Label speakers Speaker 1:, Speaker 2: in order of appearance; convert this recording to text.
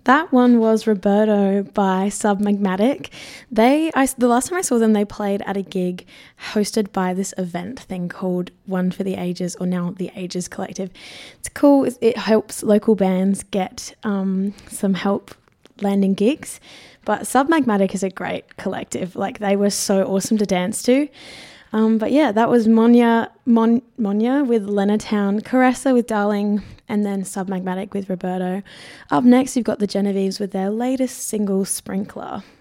Speaker 1: That one was Roberto by Submagmatic. The last time I saw them, they played at a gig hosted by this event thing called One for the Ages, or now the Ages Collective. It's cool. It helps local bands get some help landing gigs. But Submagmatic is a great collective. Like, they were so awesome to dance to. But yeah, that was Monya with Leonardtown, Caressa with Darling, and then Submagmatic with Roberto. Up next, you've got the Genevieves with their latest single, Sprinkler.